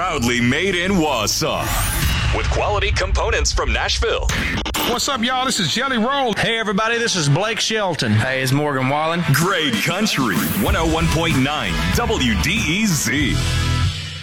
Proudly made in Wausau. With quality components from Nashville. What's up, y'all? This is Jelly Roll. Hey, everybody, this is Blake Shelton. Hey, it's Morgan Wallen. Great Country 101.9 WDEZ.